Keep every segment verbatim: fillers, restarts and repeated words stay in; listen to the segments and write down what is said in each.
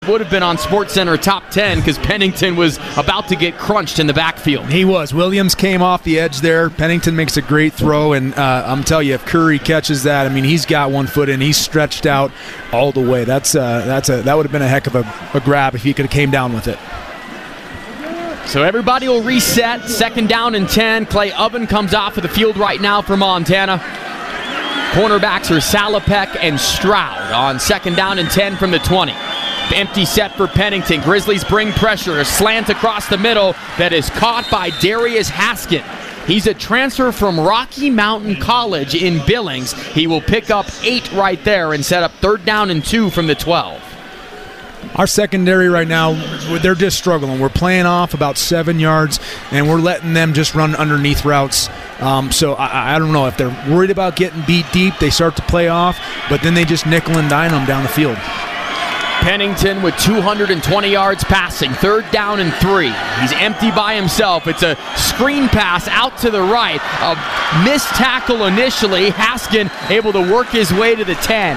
Would have been on SportsCenter top ten because Pennington was about to get crunched in the backfield. He was. Williams came off the edge there. Pennington makes a great throw, and uh, I'm telling you, if Curry catches that, I mean, he's got one foot in. He's stretched out all the way. That's uh, that's a that would have been a heck of a, a grab if he could have came down with it. So everybody will reset. Second down and ten. Clay Oven comes off of the field right now for Montana. Cornerbacks are Salopek and Stroud on second down and ten from the twenty. Empty set for Pennington. Grizzlies bring pressure. A slant across the middle that is caught by Darius Haskin. He's a transfer from Rocky Mountain College in Billings. He will pick up eight right there and set up third down and two from the twelve. Our secondary right now, they're just struggling. We're playing off about seven yards, and we're letting them just run underneath routes. Um, so I, I don't know if they're worried about getting beat deep. They start to play off, but then they just nickel and dime them down the field. Pennington with two hundred twenty yards passing, third down and three. He's empty by himself. It's a screen pass out to the right. A missed tackle initially. Haskin able to work his way to the ten.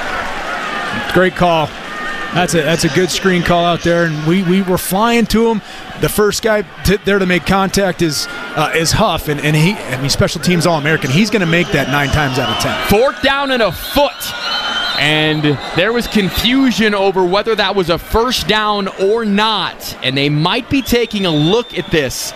Great call. That's a that's a good screen call out there, and we, we were flying to him. The first guy t- there to make contact is uh, is Huff, and, and he I mean special teams All-American. He's going to make that nine times out of ten. Fourth down and a foot. And there was confusion over whether that was a first down or not. And they might be taking a look at this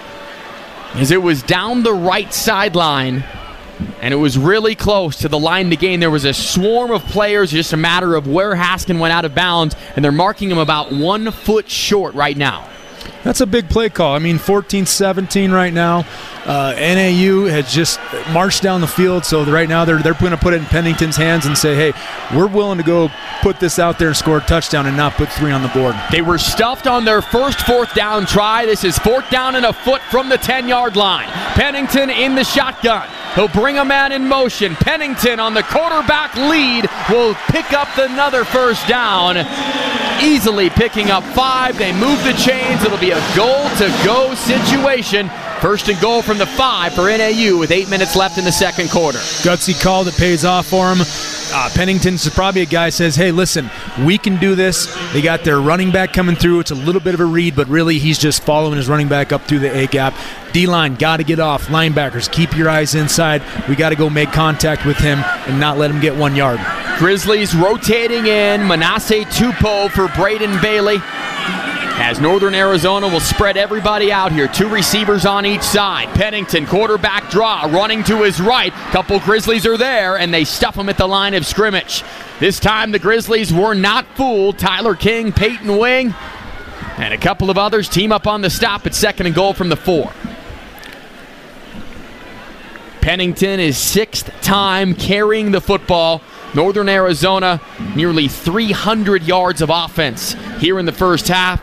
as it was down the right sideline. And it was really close to the line to gain. There was a swarm of players, just a matter of where Haskin went out of bounds. And they're marking him about one foot short right now. That's a big play call. I mean, fourteen seventeen right now. Uh, N A U has just marched down the field, so right now they're they're going to put it in Pennington's hands and say, hey, we're willing to go put this out there and score a touchdown and not put three on the board. They were stuffed on their first fourth down try. This is fourth down and a foot from the ten-yard line. Pennington in the shotgun. He'll bring a man in motion. Pennington on the quarterback lead will pick up another first down. Easily picking up five. They move the chains. It'll be a goal-to-go situation. First and goal from the five for N A U with eight minutes left in the second quarter. Gutsy call that pays off for him. Uh, Pennington's probably a guy says, hey, listen, we can do this. They got their running back coming through. It's a little bit of a read, but really he's just following his running back up through the A-gap. D-line, got to get off. Linebackers, keep your eyes inside. We got to go make contact with him and not let him get one yard. Grizzlies rotating in. Manasseh Tupou for Braden Bailey. As Northern Arizona will spread everybody out here. Two receivers on each side. Pennington, quarterback draw, running to his right. Couple Grizzlies are there, and they stuff him at the line of scrimmage. This time the Grizzlies were not fooled. Tyler King, Peyton Wing, and a couple of others team up on the stop at second and goal from the four. Pennington is sixth time carrying the football. Northern Arizona, nearly three hundred yards of offense here in the first half.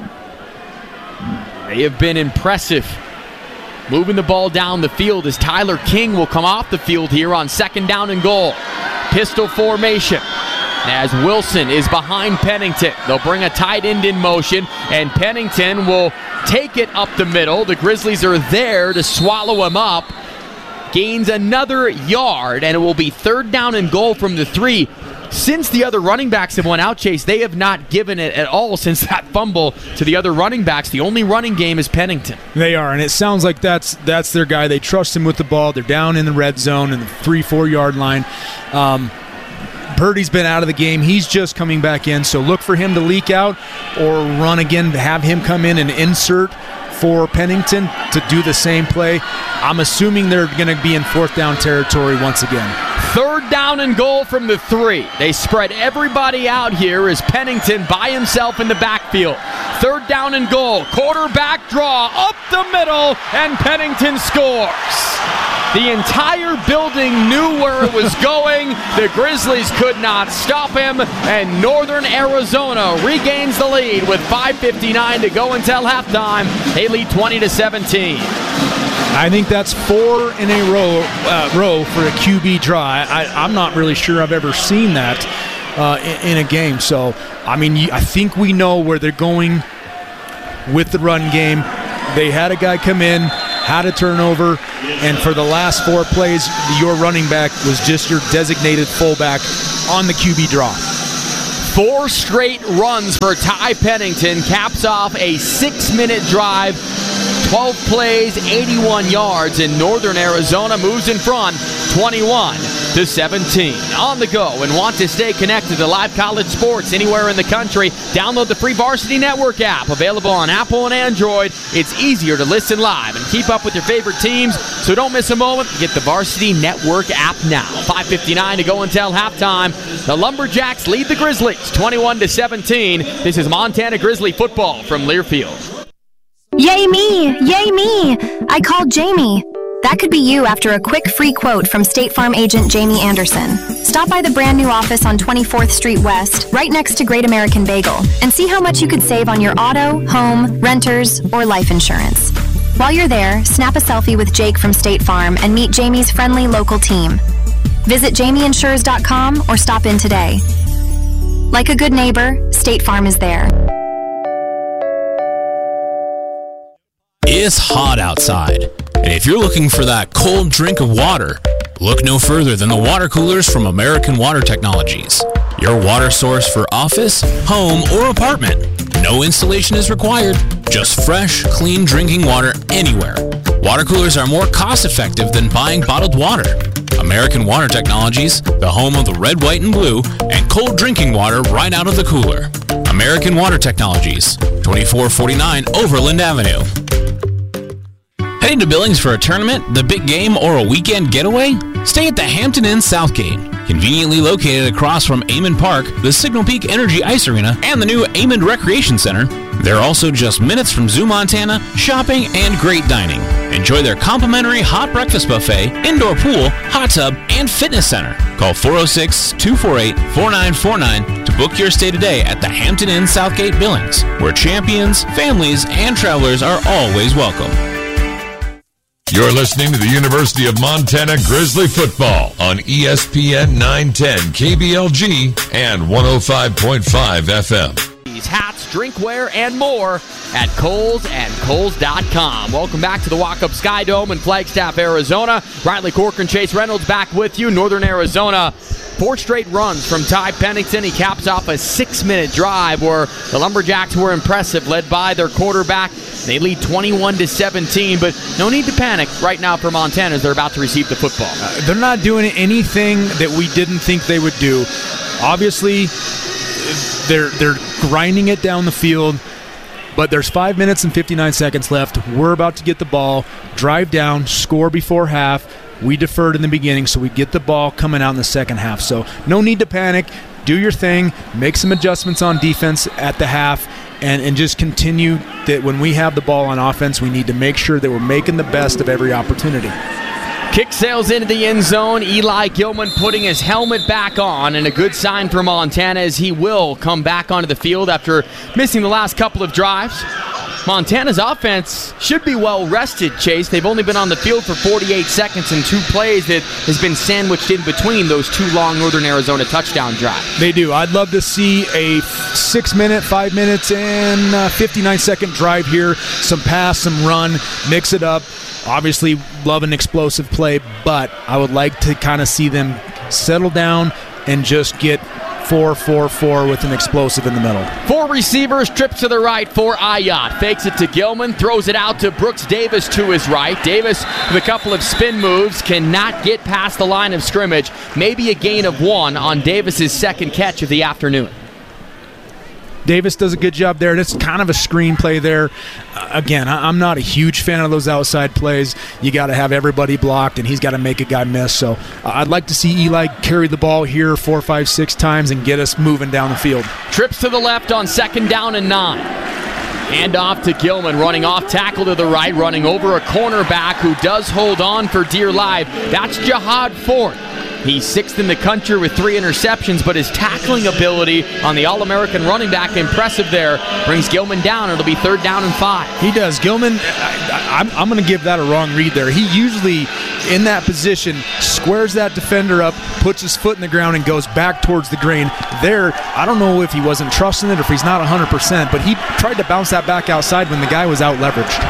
They have been impressive moving the ball down the field as Tyler King will come off the field here on second down and goal. Pistol formation as Wilson is behind Pennington. They'll bring a tight end in motion, and Pennington will take it up the middle. The Grizzlies are there to swallow him up. Gains another yard, and it will be third down and goal from the three. Since the other running backs have went out, Chase, they have not given it at all since that fumble to the other running backs. The only running game is Pennington. They are, and it sounds like that's that's their guy. They trust him with the ball. They're down in the red zone in the three, four-yard line. Um, Purdy's been out of the game. He's just coming back in, so look for him to leak out or run again to have him come in and insert for Pennington to do the same play. I'm assuming they're going to be in fourth down territory once again. Third down and goal from the three. They spread everybody out here as Pennington by himself in the backfield. Third down and goal. Quarterback draw up the middle, and Pennington scores. The entire building knew where it was going. The Grizzlies could not stop him, and Northern Arizona regains the lead with five fifty-nine to go until halftime. They lead twenty to seventeen. I think that's four in a row uh, row for a Q B draw. I, I'm not really sure I've ever seen that uh, in, in a game. So, I mean, I think we know where they're going with the run game. They had a guy come in, had a turnover, and for the last four plays, your running back was just your designated fullback on the Q B draw. Four straight runs for Ty Pennington caps off a six-minute drive, twelve plays, eighty-one yards, and Northern Arizona moves in front twenty-one to seventeen. On the go and want to stay connected to live college sports anywhere in the country, download the free Varsity Network app, available on Apple and Android. It's easier to listen live and keep up with your favorite teams, so don't miss a moment. Get the Varsity Network app now. five fifty-nine to go until halftime. The Lumberjacks lead the Grizzlies twenty-one to seventeen. This is Montana Grizzly football from Learfield. Yay me! Yay me! I called Jamie. That could be you after a quick free quote from State Farm agent Jamie Anderson. Stop by the brand new office on twenty-fourth Street West, right next to Great American Bagel, and see how much you could save on your auto, home, renters, or life insurance. While you're there, snap a selfie with Jake from State Farm and meet Jamie's friendly local team. Visit jamie insures dot com or stop in today. Like a good neighbor, State Farm is there. It's hot outside, and if you're looking for that cold drink of water, look no further than the water coolers from American Water Technologies. Your water source for office, home, or apartment. No installation is required, just fresh, clean drinking water anywhere. Water coolers are more cost-effective than buying bottled water. American Water Technologies, the home of the red, white, and blue, and cold drinking water right out of the cooler. American Water Technologies, twenty-four forty-nine Overland Avenue. Heading to Billings for a tournament, the big game, or a weekend getaway? Stay at the Hampton Inn Southgate. Conveniently located across from Amond Park, the Signal Peak Energy Ice Arena, and the new Amond Recreation Center, they're also just minutes from Zoo Montana, shopping, and great dining. Enjoy their complimentary hot breakfast buffet, indoor pool, hot tub, and fitness center. Call four oh six, two four eight, four nine four nine to book your stay today at the Hampton Inn Southgate Billings, where champions, families, and travelers are always welcome. You're listening to the University of Montana Grizzly football on E S P N nine ten K B L G and one oh five point five F M. Hats, drinkware, and more at Kohl's and Kohl's dot com. Welcome back to the Walk-Up Sky Dome in Flagstaff, Arizona. Riley Corcoran, Chase Reynolds back with you. Northern Arizona, four straight runs from Ty Pennington. He caps off a six-minute drive where the Lumberjacks were impressive, led by their quarterback. They lead twenty-one to seventeen, but no need to panic right now for Montana as they're about to receive the football. Uh, they're not doing anything that we didn't think they would do. Obviously, they're they're grinding it down the field, but there's five minutes and fifty-nine seconds left. We're about to get the ball, drive down, score before half. We deferred in the beginning, so we get the ball coming out in the second half. So no need to panic. Do your thing. Make some adjustments on defense at the half, and, and just continue that when we have the ball on offense, we need to make sure that we're making the best of every opportunity. Kick sails into the end zone. Eli Gilman putting his helmet back on, and a good sign for Montana as he will come back onto the field after missing the last couple of drives. Montana's offense should be well rested, Chase. They've only been on the field for forty-eight seconds in two plays that has been sandwiched in between those two long Northern Arizona touchdown drives. They do. I'd love to see a six-minute, five minutes, and uh, fifty-nine second drive here. Some pass, some run, mix it up. Obviously, love an explosive play, but I would like to kind of see them settle down and just get four four four with an explosive in the middle. Four receivers, trips to the right for Aiyot. Fakes it to Gilman, throws it out to Brooks Davis to his right. Davis with a couple of spin moves, cannot get past the line of scrimmage. Maybe a gain of one on Davis's second catch of the afternoon. Davis does a good job there. It's kind of a screen play there. Uh, again, I, I'm not a huge fan of those outside plays. You got to have everybody blocked, and he's got to make a guy miss. So uh, I'd like to see Eli carry the ball here four, five, six times and get us moving down the field. Trips to the left on second down and nine. Hand off to Gilman, running off tackle to the right, running over a cornerback who does hold on for dear life. That's Jihad Ford. He's sixth in the country with three interceptions, but his tackling ability on the All-American running back, impressive there, brings Gilman down. It'll be third down and five. He does. Gilman, I, I'm, I'm going to give that a wrong read there. He usually, in that position, squares that defender up, puts his foot in the ground, and goes back towards the grain. There, I don't know if he wasn't trusting it or if he's not one hundred percent, but he tried to bounce that back outside when the guy was out-leveraged.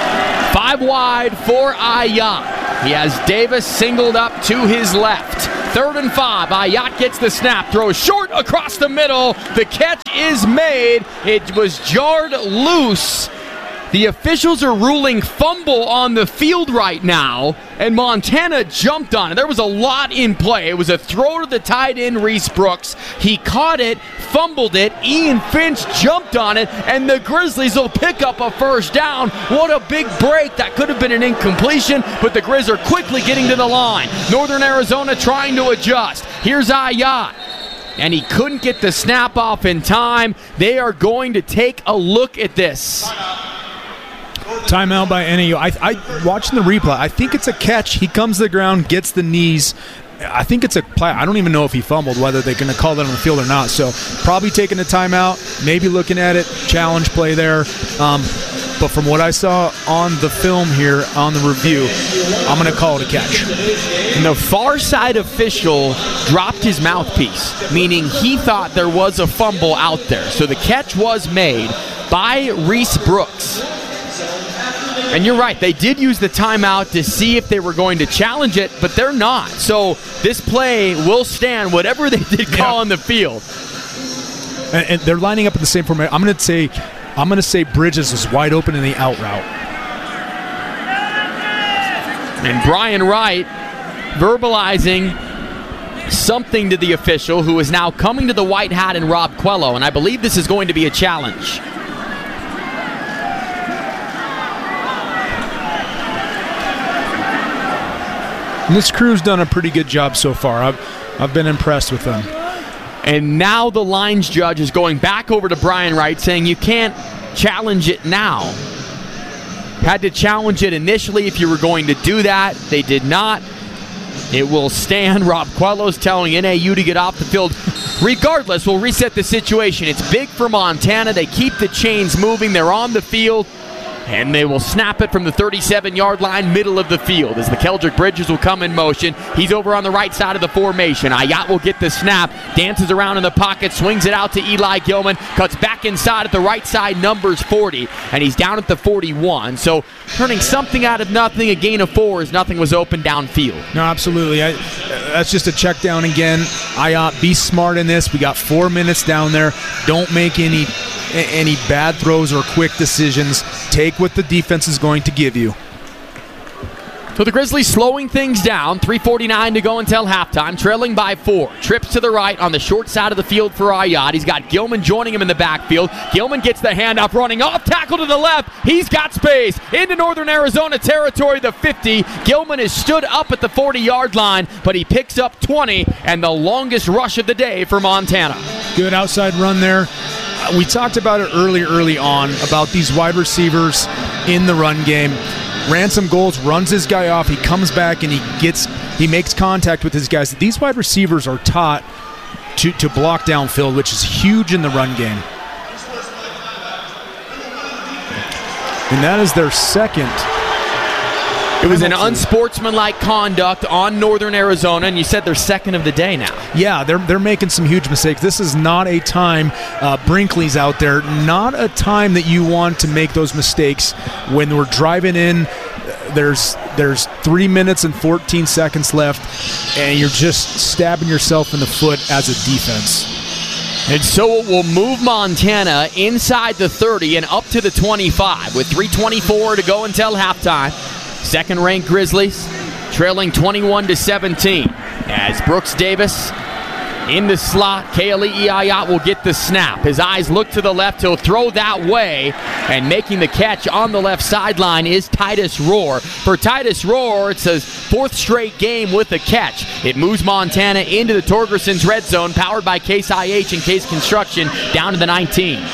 Five wide for Aiyot. He has Davis singled up to his left. Third and five. Ayat gets the snap, throws short across the middle. The catch is made. It was jarred loose. The officials are ruling fumble on the field right now, and Montana jumped on it. There was a lot in play. It was a throw to the tight end, Reese Brooks. He caught it, fumbled it. Ian Finch jumped on it, and the Grizzlies will pick up a first down. What a big break. That could have been an incompletion, but the Grizz are quickly getting to the line. Northern Arizona trying to adjust. Here's Ayat. And he couldn't get the snap off in time. They are going to take a look at this. Timeout by N A U. I, I watching the replay. I think it's a catch. He comes to the ground, gets the knees. I think it's a play. I don't even know if he fumbled, whether they're going to call that on the field or not. So probably taking a timeout, maybe looking at it, challenge play there. Um, but from what I saw on the film here, on the review, I'm going to call it a catch. And the far side official dropped his mouthpiece, meaning he thought there was a fumble out there. So the catch was made by Reese Brooks. And you're right, they did use the timeout to see if they were going to challenge it, but they're not. So this play will stand, whatever they did call yeah. on the field. And, and they're lining up in the same format. I'm going to say, I'm going to say Bridges is wide open in the out route. And Brian Wright verbalizing something to the official, who is now coming to the white hat and Rob Quello, and I believe this is going to be a challenge. And this crew's done a pretty good job so far. I've, I've been impressed with them. And now the lines judge is going back over to Brian Wright saying you can't challenge it now. Had to challenge it initially if you were going to do that. They did not. It will stand. Rob Quello's telling N A U to get off the field. Regardless, we'll reset the situation. It's big for Montana. They keep the chains moving. They're on the field. And they will snap it from the thirty-seven-yard line, middle of the field, as the Keldrick Bridges will come in motion. He's over on the right side of the formation. Ayat will get the snap, dances around in the pocket, swings it out to Eli Gilman, cuts back inside at the right side, numbers forty, and he's down at the forty-one. So turning something out of nothing, a gain of four, as nothing was open downfield. No, absolutely. I, that's just a check down again. Ayat, be smart in this. We got four minutes down there. Don't make any any bad throws or quick decisions. Take what the defense is going to give you. So the Grizzlies slowing things down. three forty-nine to go until halftime, trailing by four. Trips to the right on the short side of the field for Ayat. He's got Gilman joining him in the backfield. Gilman gets the handoff, running off tackle to the left. He's got space into Northern Arizona territory, the fifty. Gilman is stood up at the forty-yard line, but he picks up twenty, and the longest rush of the day for Montana. Good outside run there. We talked about it early, early on, about these wide receivers in the run game. Ransom Golds runs his guy off. He comes back and he gets, he makes contact with his guys. These wide receivers are taught to, to block downfield, which is huge in the run game. And that is their second. It was an unsportsmanlike conduct on Northern Arizona, and you said they're second of the day now. Yeah, they're they're making some huge mistakes. This is not a time, uh, Brinkley's out there, not a time that you want to make those mistakes when we're driving in. There's there's three minutes and fourteen seconds left, and you're just stabbing yourself in the foot as a defense. And so it will move Montana inside the thirty and up to the twenty-five with three twenty-four to go until halftime. Second-ranked Grizzlies trailing twenty-one to seventeen as Brooks Davis in the slot. Keali'i Ayat will get the snap. His eyes look to the left. He'll throw that way, and making the catch on the left sideline is Titus Rohr. For Titus Rohr, it's his fourth straight game with a catch. It moves Montana into the Torgerson's red zone, powered by Case I H and Case Construction, down to the nineteen.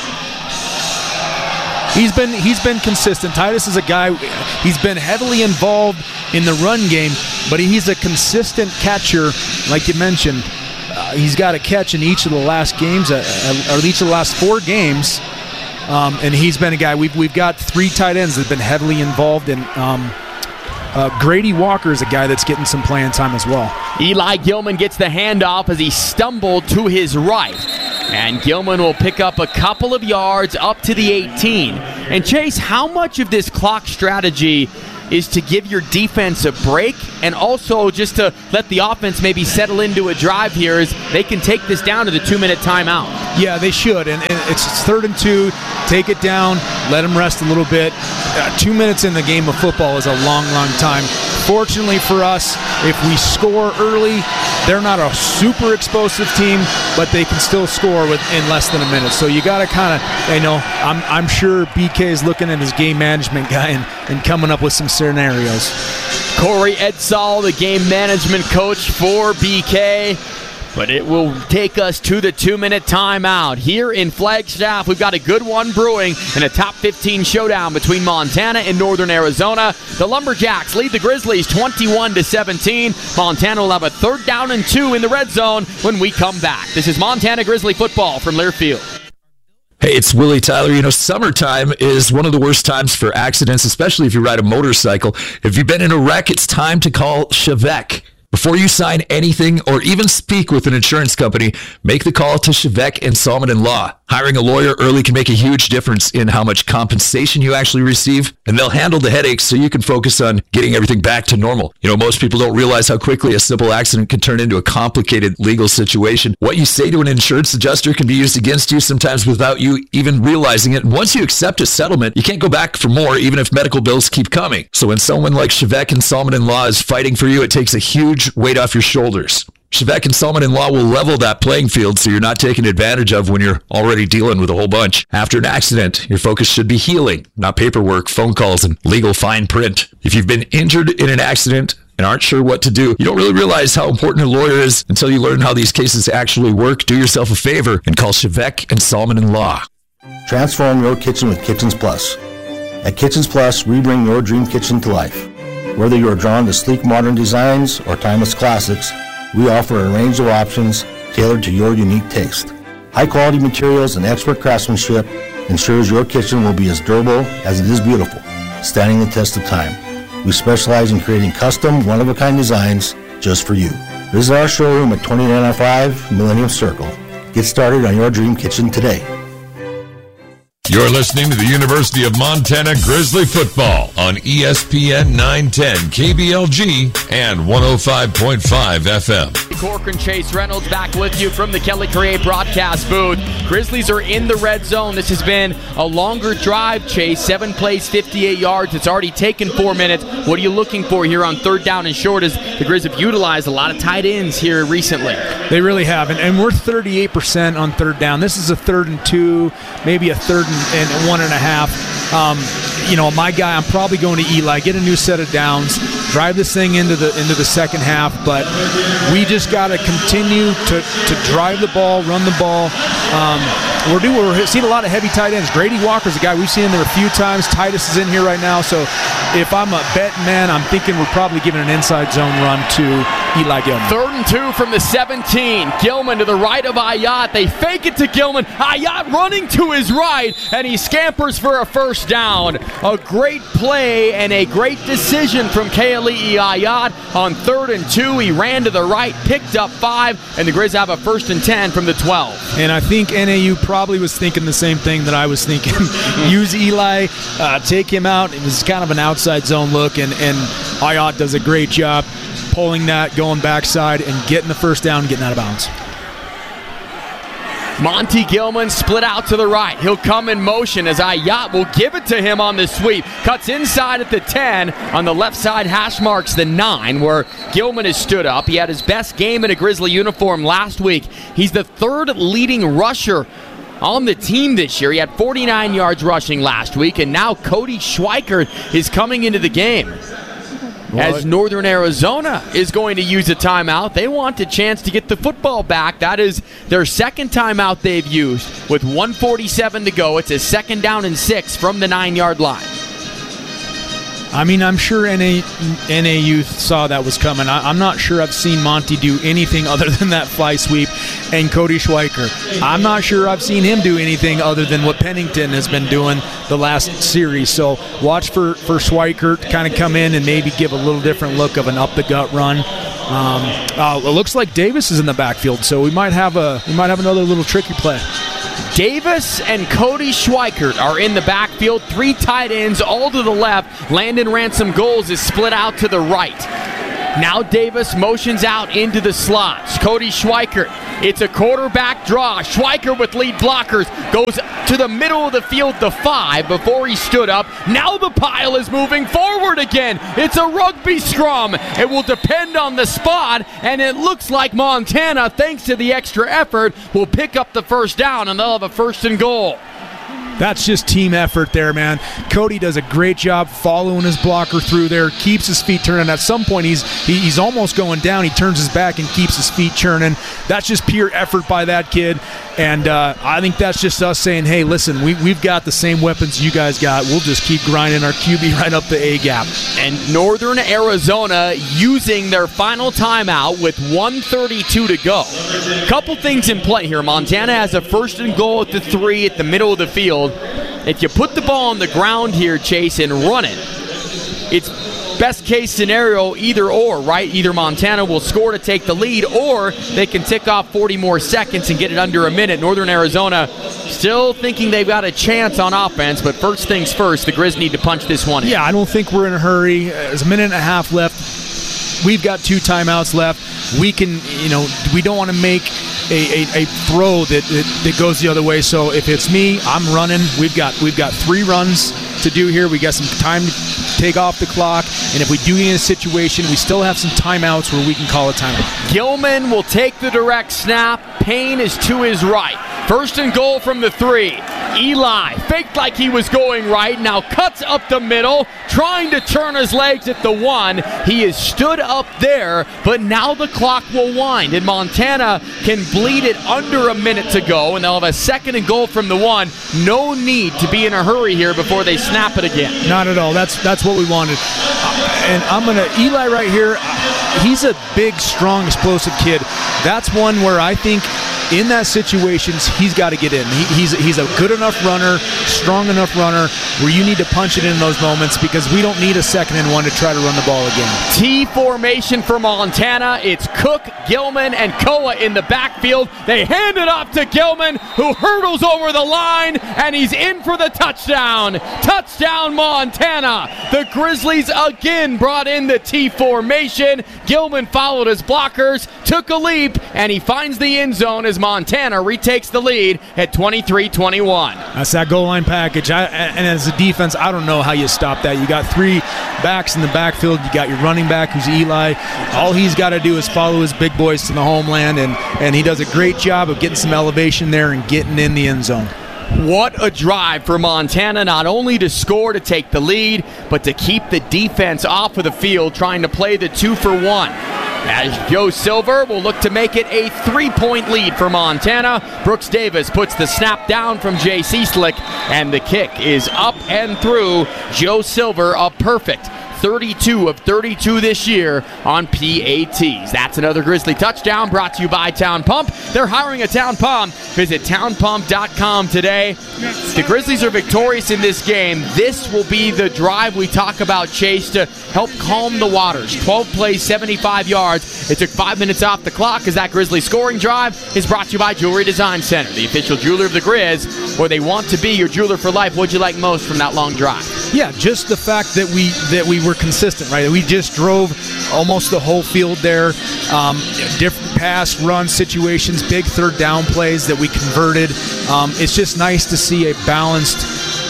He's been he's been consistent. Titus is a guy, he's been heavily involved in the run game, but he's a consistent catcher, like you mentioned. Uh, he's got a catch in each of the last games, uh, or each of the last four games, um, and he's been a guy. We've we've got three tight ends that have been heavily involved in. Um, uh, Grady Walker is a guy that's getting some playing time as well. Eli Gilman gets the handoff as he stumbled to his right. And Gilman will pick up a couple of yards up to the eighteen. And Chase, how much of this clock strategy is to give your defense a break and also just to let the offense maybe settle into a drive here as they can take this down to the two-minute timeout. Yeah, they should, and, and it's, it's third and two. Take it down, let them rest a little bit. Uh, two minutes in the game of football is a long, long time. Fortunately for us, if we score early, they're not a super explosive team, but they can still score within less than a minute. So you got to kind of, you know, I'm I'm sure B K is looking at his game management guy and, and coming up with some scenarios. Corey Edsall, the game management coach for B K. But it will take us to the two-minute timeout. Here in Flagstaff, we've got a good one brewing in a top fifteen showdown between Montana and Northern Arizona. The Lumberjacks lead the Grizzlies twenty-one to seventeen. Montana will have a third down and two in the red zone when we come back. This is Montana Grizzly football from Learfield. Hey, it's Willie Tyler. You know, summertime is one of the worst times for accidents, especially if you ride a motorcycle. If you've been in a wreck, it's time to call Chevette. Before you sign anything or even speak with an insurance company, make the call to Chevette and Salmon and Law. Hiring a lawyer early can make a huge difference in how much compensation you actually receive, and they'll handle the headaches so you can focus on getting everything back to normal. You know, most people don't realize how quickly a simple accident can turn into a complicated legal situation. What you say to an insurance adjuster can be used against you sometimes without you even realizing it. And once you accept a settlement, you can't go back for more, even if medical bills keep coming. So when someone like Chevette and Salmon and Law is fighting for you, it takes a huge weight off your shoulders. Chevette and Salmon and Law will level that playing field so you're not taken advantage of when you're already dealing with a whole bunch. After an accident, your focus should be healing, not paperwork, phone calls, and legal fine print. If you've been injured in an accident and aren't sure what to do, you don't really realize how important a lawyer is until you learn how these cases actually work. Do yourself a favor and call Chevette and Salmon and Law. Transform your kitchen with Kitchens Plus. At Kitchens Plus, we bring your dream kitchen to life. Whether you're drawn to sleek modern designs or timeless classics, we offer a range of options tailored to your unique taste. High-quality materials and expert craftsmanship ensures your kitchen will be as durable as it is beautiful, standing the test of time. We specialize in creating custom, one-of-a-kind designs just for you. Visit our showroom at twenty-nine oh five Millennium Circle. Get started on your dream kitchen today. You're listening to the University of Montana Grizzly football on E S P N nine ten K B L G and one oh five point five F M. Corcoran Chase Reynolds back with you from the Kelly Create broadcast booth. Grizzlies are in the red zone. This has been a longer drive, Chase. Seven plays, fifty-eight yards. It's already taken four minutes. What are you looking for here on third down and short as the Grizz have utilized a lot of tight ends here recently? They really have, and, and we're thirty-eight percent on third down. This is a third and two, maybe a third and, and one and a half. Um, you know, my guy, I'm probably going to Eli, get a new set of downs, drive this thing into the into the second half, but we just got to continue to to drive the ball, run the ball. Um, we're doing we're seeing a lot of heavy tight ends. Grady Walker's a guy we've seen him there a few times. Titus is in here right now, so if I'm a betting man, I'm thinking we're probably giving an inside zone run to Eli Gilman. Third and two from the seventeen. Gilman to the right of Ayat. They fake it to Gilman. Ayat running to his right, and he scampers for a first down. A great play and a great decision from Keali'i Ayat on third and two. He ran to the right, picked up five, and the Grizz have a first and ten from the twelve. And I think N A U probably was thinking the same thing that I was thinking. Use Eli, uh, take him out. It was kind of an outside zone look, and, and Ayat does a great job pulling that, going backside, and getting the first down, getting out of bounds. Monty Gilman split out to the right. He'll come in motion as Ayat will give it to him on the sweep. Cuts inside at the ten. On the left side, hash marks the nine, where Gilman has stood up. He had his best game in a Grizzly uniform last week. He's the third leading rusher on the team this year. He had forty-nine yards rushing last week, and now Cody Schweikert is coming into the game. As Northern Arizona is going to use a timeout. They want a chance to get the football back. That is their second timeout they've used with one forty-seven to go. It's a second down and six from the nine-yard line. I mean, I'm sure N A, N A U saw that was coming. I, I'm not sure I've seen Monty do anything other than that fly sweep, and Cody Schweikert. I'm not sure I've seen him do anything other than what Pennington has been doing the last series. So watch for, for Schweikert to kind of come in and maybe give a little different look of an up-the-gut run. Um, uh, it looks like Davis is in the backfield, so we might have a we might have another little tricky play. Davis and Cody Schweikert are in the backfield. Three tight ends, all to the left. Landon Ransom Goals is split out to the right. Now Davis motions out into the slots. Cody Schweikert, it's a quarterback draw. Schweikert with lead blockers goes to the middle of the field, the five, before he stood up. Now the pile is moving forward again. It's a rugby scrum. It will depend on the spot, and it looks like Montana, thanks to the extra effort, will pick up the first down, and they'll have a first and goal. That's just team effort there, man. Cody does a great job following his blocker through there, keeps his feet turning. At some point, he's he, he's almost going down. He turns his back and keeps his feet churning. That's just pure effort by that kid. And uh, I think that's just us saying, hey, listen, we, we've got the same weapons you guys got. We'll just keep grinding our Q B right up the A-gap. And Northern Arizona using their final timeout with one thirty-two to go. Couple things in play here. Montana has a first and goal at the three at the middle of the field. If you put the ball on the ground here, Chase, and run it, it's best case scenario either or, right? Either Montana will score to take the lead, or they can tick off forty more seconds and get it under a minute. Northern Arizona still thinking they've got a chance on offense, but first things first, the Grizz need to punch this one in. Yeah, I don't think we're in a hurry. There's a minute and a half left. We've got two timeouts left. We can, you know, we don't want to make a, a, a throw that, that that goes the other way. So if it's me, I'm running. We've got we've got three runs to do here. We got some time to take off the clock, and if we do get in a situation, we still have some timeouts where we can call a timeout. Gilman will take the direct snap. Payne is to his right. First and goal from the three. Eli faked like he was going right, now cuts up the middle, trying to turn his legs at the one. He is stood up there, but now the clock will wind, and Montana can bleed it under a minute to go, and they'll have a second and goal from the one. No need to be in a hurry here before they snap it again. Not at all. That's that's what we wanted. And I'm going to, Eli right here, he's a big, strong, explosive kid. That's one where I think in that situations, he's got to get in. He, he's he's a good enough runner, strong enough runner, where you need to punch it in those moments because we don't need a second and one to try to run the ball again. T formation for Montana. It's Cook, Gilman, and Koa in the backfield. They hand it off to Gilman, who hurdles over the line, and he's in for the touchdown. Touchdown, Montana. The Grizzlies again brought in the T formation. Gilman followed his blockers, took a leap, and he finds the end zone as Montana retakes the lead at twenty-three twenty-one. That's that goal line package. I, and as a defense, I don't know how you stop that. You got three backs in the backfield. You got your running back, who's Eli. All he's got to do is follow his big boys to the homeland, and, and he does a great job of getting some elevation there and getting in the end zone. What a drive for Montana, not only to score to take the lead, but to keep the defense off of the field, trying to play the two for one. As Joe Silver will look to make it a three-point lead for Montana. Brooks Davis puts the snap down from Jay Cieslik, and the kick is up and through. Joe Silver, a perfect thirty-two of thirty-two this year on P A Ts. That's another Grizzly touchdown brought to you by Town Pump. They're hiring a Town Pump. Visit town pump dot com today. The Grizzlies are victorious in this game. This will be the drive we talk about, Chase, to help calm the waters. twelve plays, seventy-five yards. It took five minutes off the clock as that Grizzly scoring drive is brought to you by Jewelry Design Center, the official jeweler of the Grizz, where they want to be your jeweler for life. What'd you like most from that long drive? Yeah, just the fact that we that we were consistent, right? We just drove almost the whole field there. Um, different pass, run situations, big third down plays that we converted. Um, it's just nice to see a balanced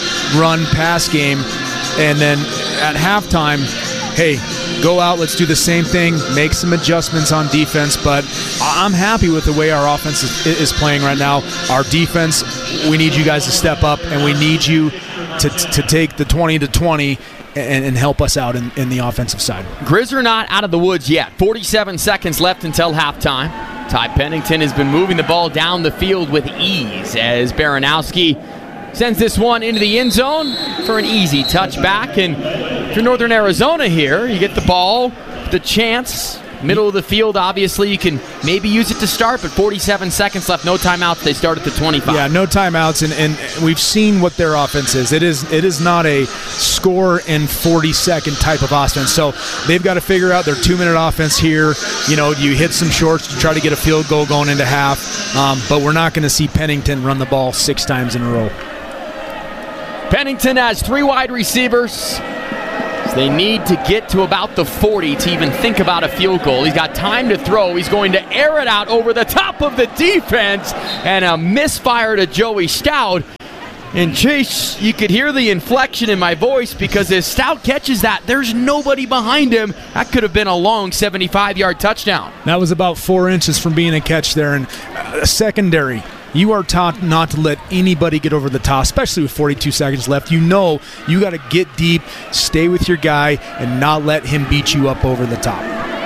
run pass game. And then at halftime, hey, go out, let's do the same thing, make some adjustments on defense. But I'm happy with the way our offense is, is playing right now. Our defense, we need you guys to step up, and we need you to to take the twenty to twenty and, and help us out in, in the offensive side. Grizz are not out of the woods yet. forty-seven seconds left until halftime. Ty Pennington has been moving the ball down the field with ease as Baranowski sends this one into the end zone for an easy touchback. And for Northern Arizona here, you get the ball, the chance, Middle of the field, obviously, you can maybe use it to start, but forty-seven seconds left, no timeouts. They start at the twenty-five. Yeah, no timeouts, and, and we've seen what their offense is. It is it is not a score in forty-second type of offense. So they've got to figure out their two-minute offense here. You know, you hit some shorts to try to get a field goal going into half, um, but we're not going to see Pennington run the ball six times in a row. Pennington has three wide receivers. They need to get to about the forty to even think about a field goal. He's got time to throw. He's going to air it out over the top of the defense, and a misfire to Joey Stout. And Chase, you could hear the inflection in my voice because as Stout catches that, there's nobody behind him. That could have been a long seventy-five-yard touchdown. That was about four inches from being a catch there. And uh, secondary, you are taught not to let anybody get over the top, especially with forty-two seconds left. You know you got to get deep, stay with your guy, and not let him beat you up over the top.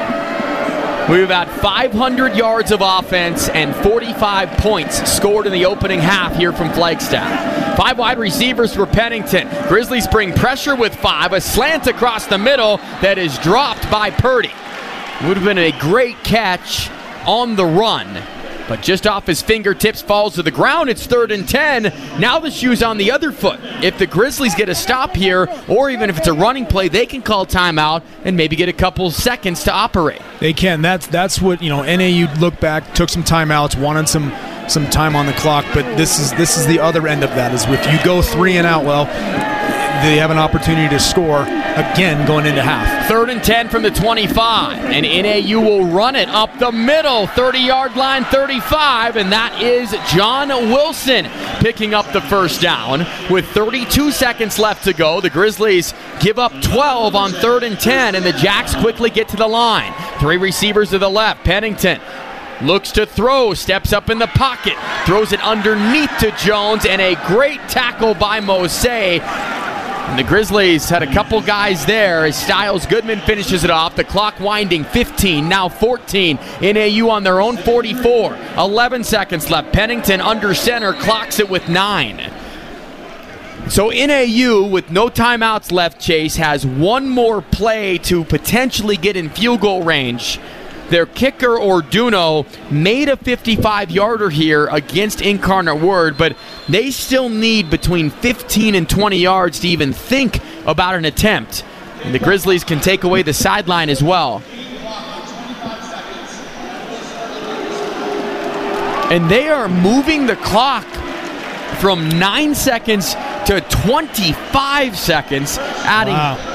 We've had five hundred yards of offense and forty-five points scored in the opening half here from Flagstaff. Five wide receivers for Pennington. Grizzlies bring pressure with five, a slant across the middle that is dropped by Purdy. Would have been a great catch on the run, but just off his fingertips falls to the ground. It's third and ten. Now the shoe's on the other foot. If the Grizzlies get a stop here, or even if it's a running play, they can call timeout and maybe get a couple seconds to operate. They can. That's that's what, you know, N A U looked back, took some timeouts, wanted some some time on the clock, but this is this is the other end of that, is if you go three and out, well, they have an opportunity to score again going into half. Third and ten from the twenty-five, and N A U will run it up the middle, thirty-yard line, thirty-five, and that is John Wilson picking up the first down. With thirty-two seconds left to go, the Grizzlies give up twelve on third and ten, and the Jacks quickly get to the line. Three receivers to the left. Pennington looks to throw, steps up in the pocket, throws it underneath to Jones, and a great tackle by Mose. And the Grizzlies had a couple guys there as Styles Goodman finishes it off. The clock winding, fifteen, now fourteen. N A U on their own forty-four. eleven seconds left. Pennington under center clocks it with nine. So N A U, with no timeouts left, Chase, has one more play to potentially get in field goal range. Their kicker, Orduno, made a fifty-five-yarder here against Incarnate Word, but they still need between fifteen and twenty yards to even think about an attempt. And the Grizzlies can take away the sideline as well. And they are moving the clock from nine seconds to twenty-five seconds, adding... Wow.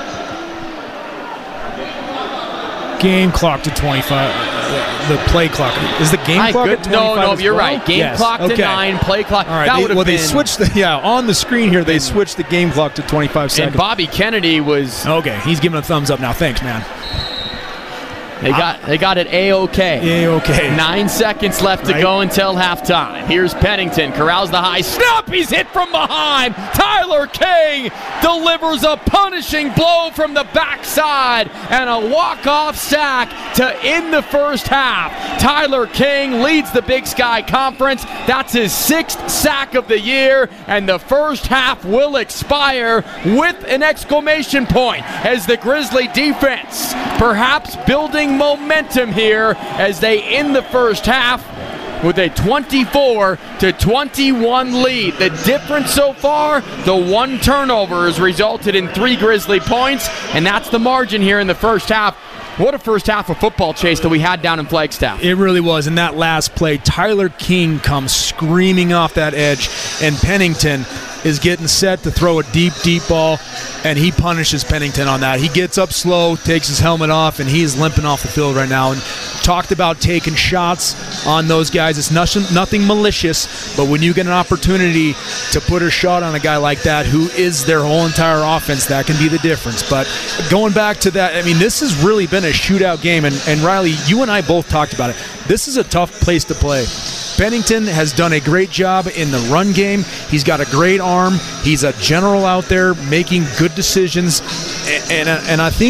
Game clock to twenty-five. Uh, the play clock. Is the game My clock good, at twenty-five? No, no, you're well? right. Game yes. clock to okay. nine, play clock. All right. That They, would have well, been, they switched the, yeah, on the screen here, they switched the game clock to twenty-five seconds. And Bobby Kennedy was... Okay, he's giving a thumbs up now. Thanks, man. They got they got it A-okay. A-okay. Nine seconds left to Right. go until halftime. Here's Pennington. Corrals the high snap. He's hit from behind. Tyler King delivers a punishing blow from the backside and a walk-off sack to end the first half. Tyler King leads the Big Sky Conference. That's his sixth sack of the year, and the first half will expire with an exclamation point as the Grizzly defense perhaps building momentum here as they end the first half with a twenty-four to twenty-one lead. The difference so far, the one turnover has resulted in three Grizzly points, and that's the margin here in the first half. What a first half of football, Chase, that we had down in Flagstaff. It really was. In that last play, Tyler King comes screaming off that edge, and Pennington is getting set to throw a deep, deep ball, and he punishes Pennington on that. He gets up slow, takes his helmet off, and he's limping off the field right now. And talked about taking shots on those guys. It's nothing, nothing malicious, but when you get an opportunity to put a shot on a guy like that who is their whole entire offense, that can be the difference. But going back to that, I mean, this has really been a shootout game, and, and Riley, you and I both talked about it. This is a tough place to play. Pennington has done a great job in the run game. He's got a great arm. He's a general out there making good decisions. And, and, and I think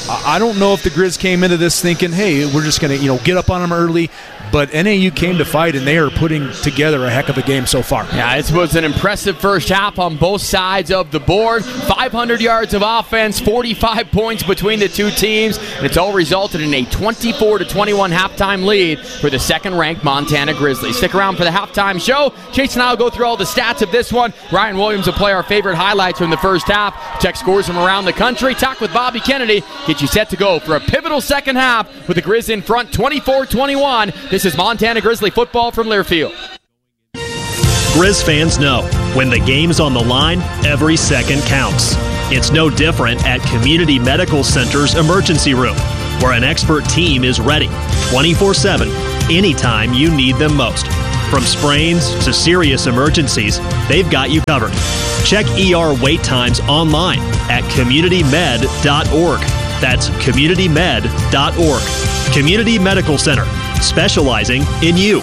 I don't know if the Grizz came into this thinking, hey, we're just going to, you know, get up on them early. But N A U came to fight, and they are putting together a heck of a game so far. Yeah, this was an impressive first half on both sides of the board. five hundred yards of offense, forty-five points between the two teams, and it's all resulted in a twenty-four to twenty-one halftime lead for the second-ranked Montana Grizzlies. Stick around for the halftime show. Chase and I will go through all the stats of this one. Ryan Williams will play our favorite highlights from the first half. Check scores from around the country. Talk with Bobby Kennedy. Get you set to go for a pivotal second half with the Grizz in front twenty-four twenty-one. This is Montana Grizzly football from Learfield. Grizz fans know when the game's on the line, every second counts. It's no different at Community Medical Center's emergency room, where an expert team is ready twenty-four seven, anytime you need them most. From sprains to serious emergencies, they've got you covered. Check E R wait times online at community med dot org. That's community med dot org. Community Medical Center, specializing in you.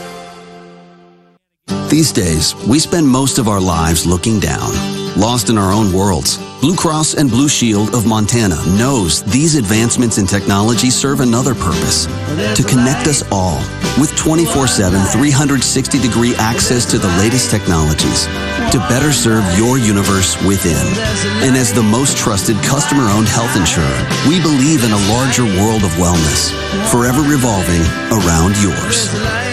These days, we spend most of our lives looking down, lost in our own worlds. Blue Cross and Blue Shield of Montana knows these advancements in technology serve another purpose, to connect us all with twenty-four seven, three hundred sixty degree access to the latest technologies to better serve your universe within. And as the most trusted customer-owned health insurer, we believe in a larger world of wellness, forever revolving around yours.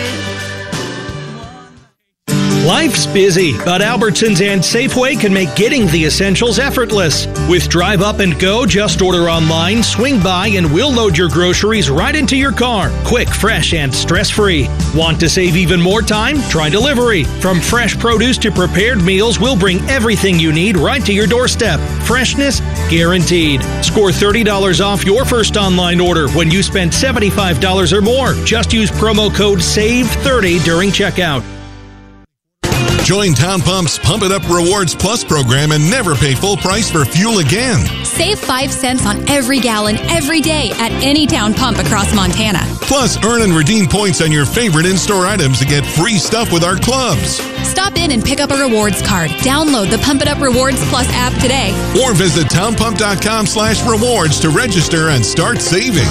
Life's busy, but Albertsons and Safeway can make getting the essentials effortless. With Drive Up and Go, just order online, swing by, and we'll load your groceries right into your car. Quick, fresh, and stress-free. Want to save even more time? Try delivery. From fresh produce to prepared meals, we'll bring everything you need right to your doorstep. Freshness guaranteed. Score thirty dollars off your first online order when you spend seventy-five dollars or more. Just use promo code SAVE thirty during checkout. Join Town Pump's Pump It Up Rewards Plus program and never pay full price for fuel again. Save five cents on every gallon every day at any Town Pump across Montana. Plus, earn and redeem points on your favorite in-store items to get free stuff with our clubs. Stop in and pick up a rewards card. Download the Pump It Up Rewards Plus app today. Or visit townpump.com slash rewards to register and start saving.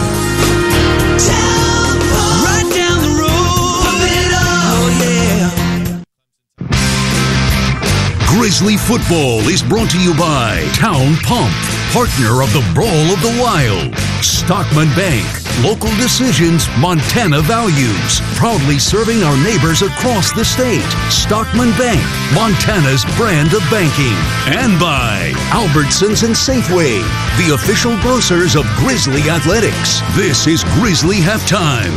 Grizzly football is brought to you by Town Pump, partner of the Brawl of the Wild. Stockman Bank, local decisions, Montana values. Proudly serving our neighbors across the state. Stockman Bank, Montana's brand of banking. And by Albertsons and Safeway, the official grocers of Grizzly Athletics. This is Grizzly Halftime.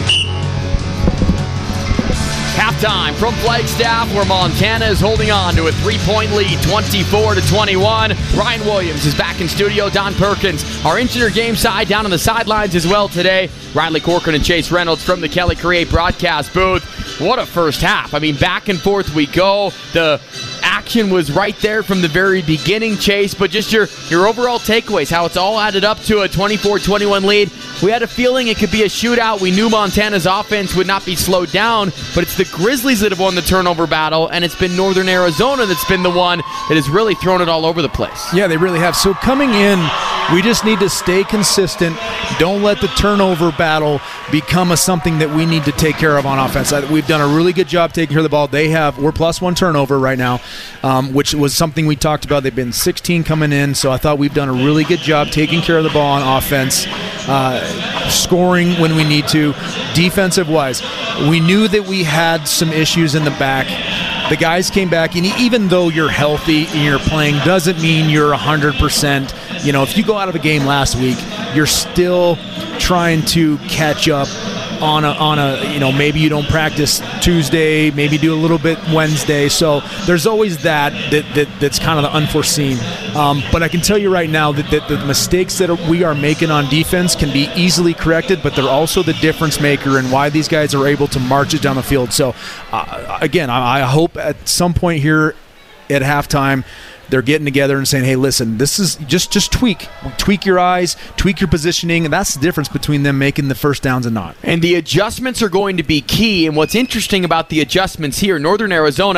Halftime from Flagstaff, where Montana is holding on to a three-point lead, twenty-four to twenty-one. Ryan Williams is back in studio. Don Perkins, our engineer game side, down on the sidelines as well today. Riley Corcoran and Chase Reynolds from the Kelly Create broadcast booth. What a first half. I mean, back and forth we go. The action was right there from the very beginning, Chase, but just your, your overall takeaways, how it's all added up to a twenty-four twenty-one lead. We had a feeling it could be a shootout. We knew Montana's offense would not be slowed down, but it's the Grizzlies that have won the turnover battle, and it's been Northern Arizona that's been the one that has really thrown it all over the place. Yeah, they really have. So coming in, we just need to stay consistent. Don't let the turnover battle become a something that we need to take care of on offense. We've done a really good job taking care of the ball. They have, we're plus one turnover right now, um, which was something we talked about. They've been sixteen coming in, so I thought we've done a really good job taking care of the ball on offense, uh, scoring when we need to. Defensive-wise, we knew that we had some issues in the back. The guys came back, and even though you're healthy and you're playing, doesn't mean you're one hundred percent. You know, if you go out of a game last week, you're still trying to catch up on a, on a, you know, maybe you don't practice Tuesday, maybe do a little bit Wednesday. So there's always that, that, that that's kind of the unforeseen. Um, but I can tell you right now that, that the mistakes that we are making on defense can be easily corrected, but they're also the difference maker and why these guys are able to march it down the field. So, uh, again, I, I hope at some point here at halftime, they're getting together and saying, hey, listen, this is just just tweak. Tweak your eyes, tweak your positioning, and that's the difference between them making the first downs and not. And the adjustments are going to be key, and what's interesting about the adjustments here, Northern Arizona,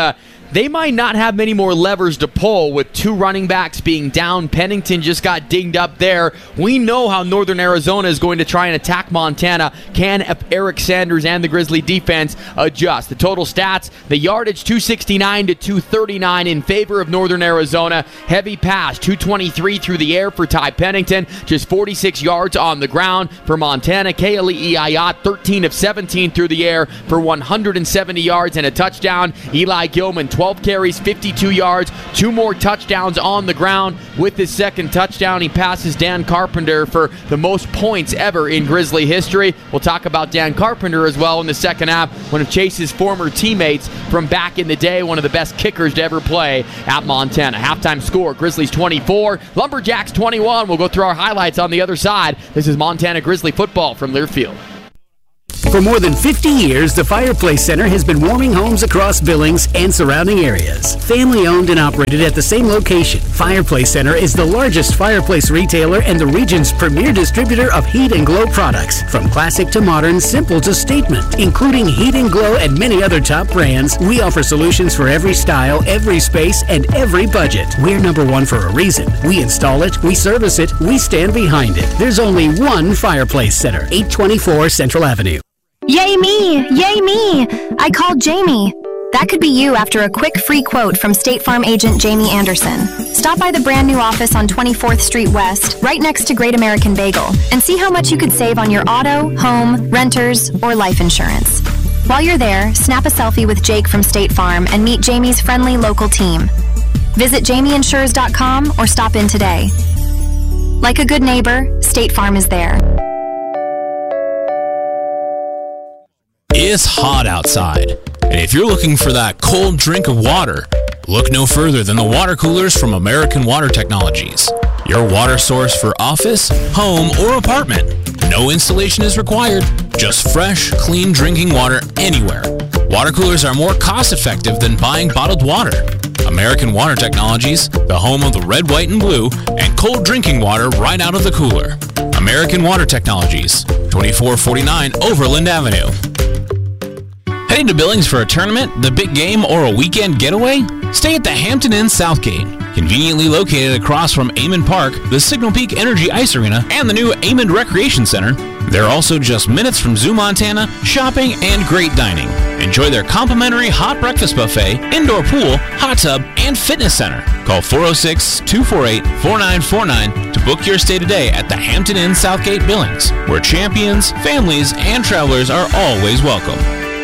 they might not have many more levers to pull with two running backs being down. Pennington just got dinged up there. We know how Northern Arizona is going to try and attack Montana. Can Eric Sanders and the Grizzly defense adjust? The total stats, the yardage two sixty-nine to two thirty-nine in favor of Northern Arizona. Heavy pass, two twenty-three through the air for Ty Pennington. Just forty-six yards on the ground for Montana. Kayali Iayat, thirteen of seventeen through the air for one hundred seventy yards and a touchdown. Eli Gilman, twelve carries, fifty-two yards, two more touchdowns on the ground. With his second touchdown, he passes Dan Carpenter for the most points ever in Grizzly history. We'll talk about Dan Carpenter as well in the second half, one of Chase's former teammates from back in the day, one of the best kickers to ever play at Montana. Halftime score, Grizzlies twenty-four, Lumberjacks twenty-one. We'll go through our highlights on the other side. This is Montana Grizzly football from Learfield. For more than fifty years, the Fireplace Center has been warming homes across Billings and surrounding areas. Family owned and operated at the same location, Fireplace Center is the largest fireplace retailer and the region's premier distributor of Heat and Glow products. From classic to modern, simple to statement. Including Heat and Glow and many other top brands, we offer solutions for every style, every space, and every budget. We're number one for a reason. We install it, we service it, we stand behind it. There's only one Fireplace Center, eight twenty-four Central Avenue. Yay me! Yay me! I called Jamie. That could be you after a quick free quote from State Farm agent Jamie Anderson. Stop by the brand new office on twenty-fourth Street West, right next to Great American Bagel, and see how much you could save on your auto, home, renters, or life insurance. While you're there, snap a selfie with Jake from State Farm and meet Jamie's friendly local team. Visit jamie insures dot com or stop in today. Like a good neighbor, State Farm is there. It's hot outside, and if you're looking for that cold drink of water, look no further than the water coolers from American Water Technologies. Your water source for office, home, or apartment. No installation is required, just fresh, clean drinking water anywhere. Water coolers are more cost-effective than buying bottled water. American Water Technologies, the home of the red, white, and blue, and cold drinking water right out of the cooler. American Water Technologies, twenty-four forty-nine Overland Avenue. Heading to Billings for a tournament, the big game, or a weekend getaway? Stay at the Hampton Inn Southgate. Conveniently located across from Amond Park, the Signal Peak Energy Ice Arena, and the new Amond Recreation Center, they're also just minutes from Zoo Montana, shopping, and great dining. Enjoy their complimentary hot breakfast buffet, indoor pool, hot tub, and fitness center. Call four oh six, two four eight, four nine four nine to book your stay today at the Hampton Inn Southgate Billings, where champions, families, and travelers are always welcome.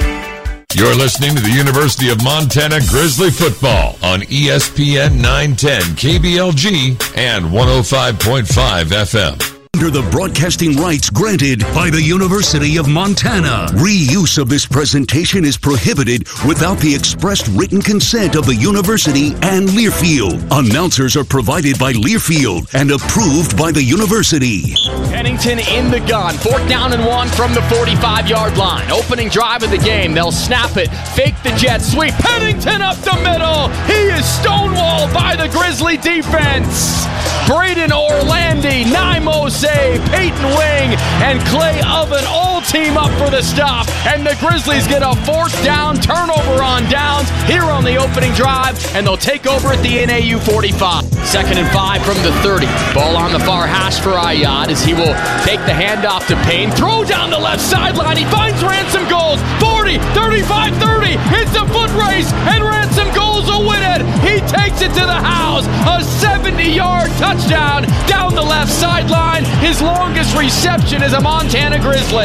You're listening to the University of Montana Grizzly football on E S P N nine ten K B L G and one oh five point five F M. Under the broadcasting rights granted by the University of Montana. Reuse of this presentation is prohibited without the expressed written consent of the university and Learfield. Announcers are provided by Learfield and approved by the university. Pennington in the gun. Fourth down and one from the forty-five-yard line. Opening drive of the game. They'll snap it. Fake the jet sweep. Pennington up the middle. He is stonewalled by the Grizzly defense. Braden Orlandi, Nimo Say, Peyton Wing, and Clay Oven all team up for the stop. And the Grizzlies get a fourth down turnover on downs here on the opening drive, and they'll take over at the N A U forty-five. Second and five from the thirty. Ball on the far hash for Ayad as he will take the handoff to Payne. Throw down the left sideline. He finds Ransom Goals. forty, thirty-five, thirty. It's a foot race, and Ransom Goals will win it. He takes it to the house. A seventy-yard touchdown down the left sideline. His longest reception as a Montana Grizzly.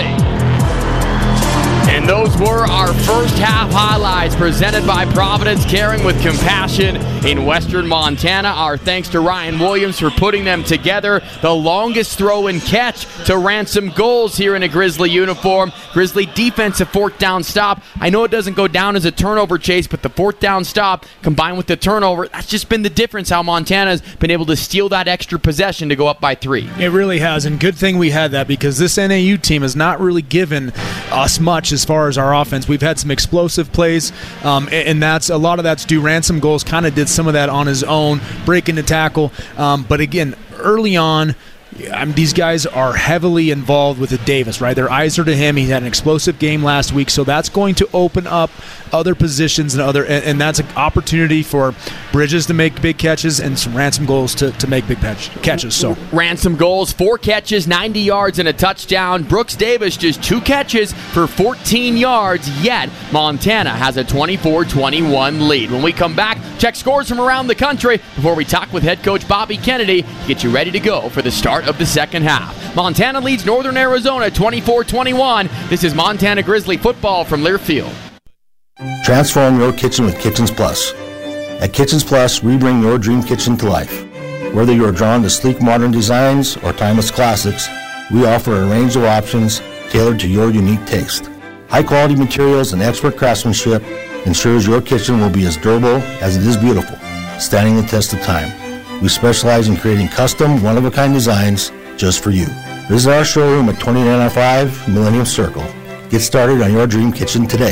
And those were our first half highlights presented by Providence Caring with Compassion in Western Montana. Our thanks to Ryan Williams for putting them together. The longest throw and catch to Ransom Goals here in a Grizzly uniform. Grizzly defensive fourth down stop. I know it doesn't go down as a turnover chase, but the fourth down stop combined with the turnover, that's just been the difference how Montana's been able to steal that extra possession to go up by three. It really has, and good thing we had that because this N A U team has not really given us much as far as our offense. We've had some explosive plays, um, and that's a lot of that's due. Ransom Goals kind of did some of that on his own, breaking the tackle. Um, but again, early on, Um, these guys are heavily involved with the Davis, right? Their eyes are to him. He had an explosive game last week, so that's going to open up other positions and other, and, and that's an opportunity for Bridges to make big catches and some Ransom goals to, to make big catch, catches. So Ransom goals, four catches, ninety yards, and a touchdown. Brooks Davis just two catches for fourteen yards, yet Montana has a twenty-four twenty-one lead. When we come back, check scores from around the country before we talk with head coach Bobby Kennedy to get you ready to go for the start of the second half. Montana leads Northern Arizona twenty-four twenty-one. This is Montana Grizzly football from Learfield. Transform your kitchen with Kitchens Plus. At Kitchens Plus, we bring your dream kitchen to life. Whether you're drawn to sleek modern designs or timeless classics, we offer a range of options tailored to your unique taste. High-quality materials and expert craftsmanship ensures your kitchen will be as durable as it is beautiful, standing the test of time. We specialize in creating custom, one-of-a-kind designs just for you. Visit our showroom at twenty-nine oh five Millennium Circle. Get started on your dream kitchen today.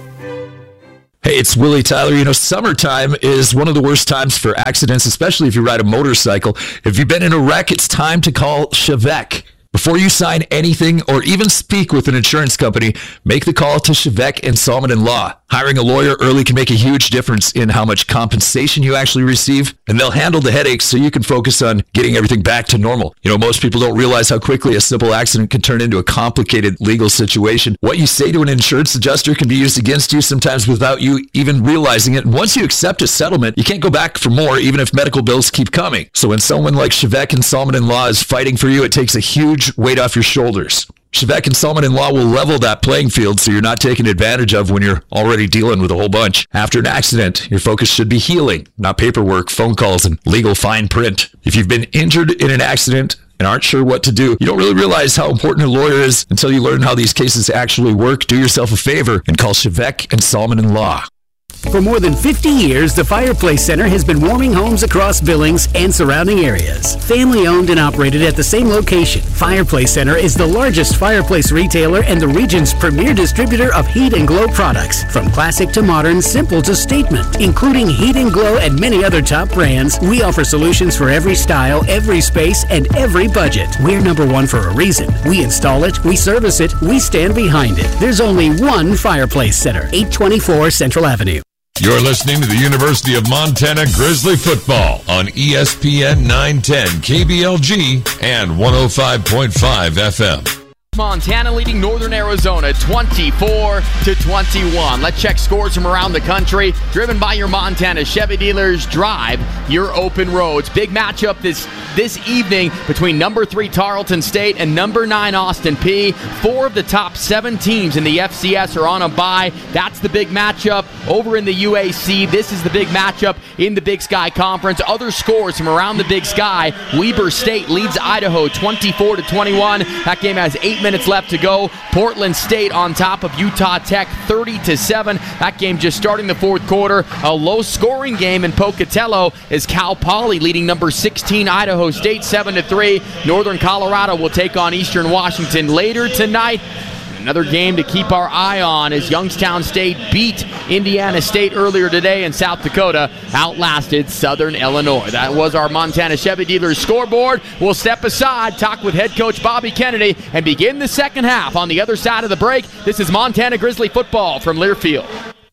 Hey, it's Willie Tyler. You know, summertime is one of the worst times for accidents, especially if you ride a motorcycle. If you've been in a wreck, it's time to call Chevette. Before you sign anything or even speak with an insurance company, make the call to Chevette and Salmon and Law. Hiring a lawyer early can make a huge difference in how much compensation you actually receive, and they'll handle the headaches so you can focus on getting everything back to normal. You know, most people don't realize how quickly a simple accident can turn into a complicated legal situation. What you say to an insurance adjuster can be used against you sometimes without you even realizing it. And once you accept a settlement, you can't go back for more, even if medical bills keep coming. So when someone like Chevette and Salmon and Law is fighting for you, it takes a huge weight off your shoulders. Chevette and Salmon and Law will level that playing field so you're not taken advantage of when you're already dealing with a whole bunch. After an accident, your focus should be healing, not paperwork, phone calls, and legal fine print. If you've been injured in an accident and aren't sure what to do, you don't really realize how important a lawyer is until you learn how these cases actually work. Do yourself a favor and call Chevette and Salmon and Law. For more than fifty years, the Fireplace Center has been warming homes across Billings and surrounding areas. Family owned and operated at the same location, Fireplace Center is the largest fireplace retailer and the region's premier distributor of Heat and Glow products. From classic to modern, simple to statement. Including Heat and Glow and many other top brands, we offer solutions for every style, every space, and every budget. We're number one for a reason. We install it, we service it, we stand behind it. There's only one Fireplace Center, eight twenty-four Central Avenue. You're listening to the University of Montana Grizzly football on E S P N nine ten K B L G and one oh five point five F M. Montana leading Northern Arizona twenty-four to twenty-one. Let's check scores from around the country. Driven by your Montana Chevy dealers, drive your open roads. Big matchup this this evening between number three Tarleton State and number nine Austin Peay. Four of the top seven teams in the F C S are on a bye. That's the big matchup over in the U A C. This is the big matchup in the Big Sky Conference. Other scores from around the Big Sky. Weber State leads Idaho twenty-four to twenty-one. That game has eight minutes left to go. Portland State on top of Utah Tech thirty to seven. That game just starting the fourth quarter. A low-scoring game in Pocatello is Cal Poly leading number sixteen Idaho State seven to three. Northern Colorado will take on Eastern Washington later tonight. Another game to keep our eye on as Youngstown State beat Indiana State earlier today, and South Dakota outlasted Southern Illinois. That was our Montana Chevy Dealers scoreboard. We'll step aside, talk with head coach Bobby Kennedy, and begin the second half on the other side of the break. This is Montana Grizzly football from Learfield.